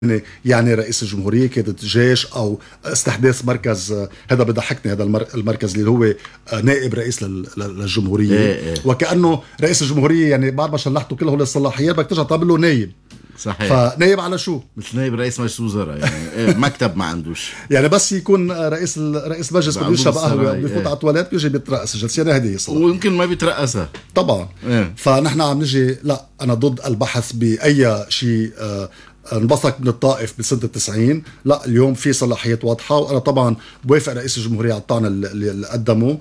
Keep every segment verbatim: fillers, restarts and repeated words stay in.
يعني رئيس الجمهورية قيادة الجيش أو استحداث مركز. هذا بضحكني، هذا المركز اللي هو نائب رئيس للجمهورية. إيه إيه. وكأنه رئيس الجمهورية يعني بعد ما شلحته كل هول الصلاحيات بدك ترجع تعمل له نايب. صحيح. فنايب على شو؟ مثل نايب رئيس مجلس وزراء يعني. إيه مكتب ما عندوش يعني بس يكون رئيس رئيس مجلس بده يشرب قهوه بيفوت إيه. على التواليت بيجي بيترأس الجلسه. يعني هذه صلاحية ويمكن ما بيترأسها طبعا. إيه. فنحن عم نجي لا انا ضد البحث باي شيء آه انبثق من الطائف بسنة التسعين. لا اليوم في صلاحيات واضحة، وأنا طبعا بوافق رئيس الجمهورية على الطعن اللي قدمه.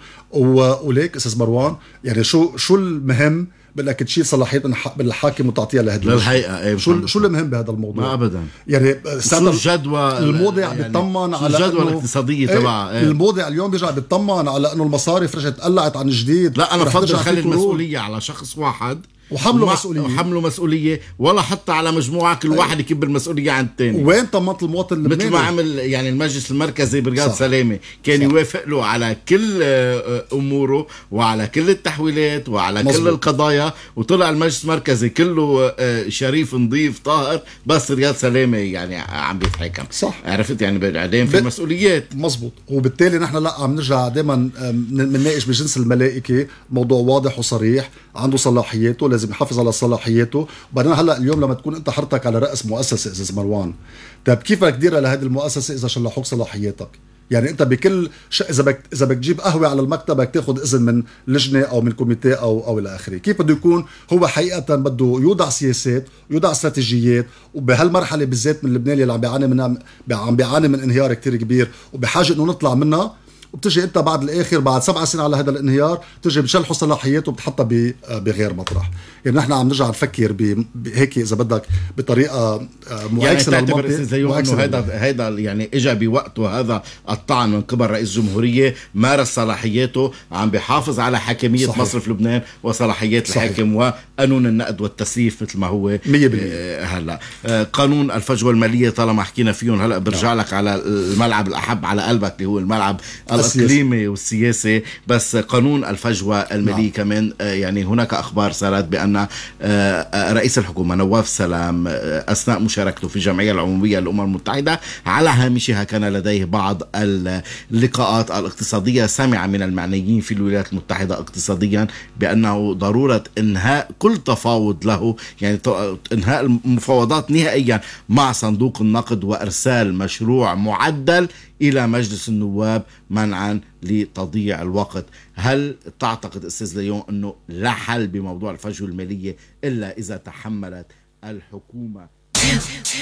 وليك أستاذ مروان، يعني شو شو المهم بدك تشيل صلاحيات بالحاكم وتعطيها لهذه للحقيقة؟ ايه شو شو المهم بهذا الموضوع؟ ما ابدا. يعني شو الجدوى الموضع يعني بيطمن على الجدوى الاقتصادية تبعها. ايه الموضع اليوم بيرجع بيطمن على انه المصارف رجعت قلعت عن جديد. لا انا بفضل خلي المسؤولية على شخص واحد وحمله مسؤولية وحمله مسؤولية، ولا حتى على مجموعة كل واحد يكب المسؤولية عن الثاني. وين طمنت المواطن اللبناني؟ مثل ما عمل يعني المجلس المركزي برغاد سلامة كان صح. يوافق له على كل أموره وعلى كل التحويلات وعلى مزبوط. كل القضايا، وطلع المجلس المركزي كله شريف نظيف طاهر، بس رغاد سلامة يعني عم بيتحكم. صح. عرفت يعني بعدين في مسؤوليات. مزبوط. وبالتالي نحن لا عم نرجع دائما بنناقش بجنس الملائكة. موضوع واضح وصريح، عنده صلاحياته، لازم يحافظ على صلاحياته. وبعدين هلا اليوم لما تكون انت حرتك على راس مؤسسه استاذ مروان، طيب كيف بدك تديرها لهذه المؤسسه اذا شلحوك صلاحياتك؟ يعني انت بكل ش... اذا بدك اذا بدك تجيب قهوه على المكتب بدك تاخذ اذن من لجنه او من كوميتيه او او الى اخره. كيف بده يكون هو حقيقه بده يوضع سياسات ويوضع استراتيجيات؟ وبهالمرحله بالذات من لبنان اللي عم بيعاني منها، عم بيعاني من انهيار كتير كبير وبحاجه انه نطلع منها. وبتجي انت بعد الاخر بعد سبع سنين على هذا الانهيار بتجي بتشلحوا صلاحياته وبتحطها بغير مطرح. يعني نحن عم نرجع نفكر بهيك اذا بدك بطريقه معاكسه يعني للمنطق. انه هذا هذا يعني اجى بوقته هذا الطعن من قبل رئيس الجمهوريه، مارس صلاحياته، عم بيحافظ على حاكميه صحيح. مصرف لبنان وصلاحيات صحيح. الحاكم وقانون النقد والتسييف مثل ما هو مية بالمية. آه هلا آه قانون الفجوه الماليه طالما حكينا فيهم هلا برجع لك على الملعب الاحب على قلبك اللي هو الملعب الإقليمي والسياسي. بس قانون الفجوة المالية نعم. كمان يعني هناك أخبار صارت بأن رئيس الحكومة نواف سلام أثناء مشاركته في الجمعية العمومية للأمم المتحدة على هامشها كان لديه بعض اللقاءات الاقتصادية، سمع من المعنيين في الولايات المتحدة اقتصاديا بأنه ضرورة إنهاء كل تفاوض له، يعني إنهاء المفاوضات نهائيا مع صندوق النقد وإرسال مشروع معدل إلى مجلس النواب منعا لتضييع الوقت. هل تعتقد أستاذ ليون أنه لا حل بموضوع الفجوة المالية إلا إذا تحملت الحكومة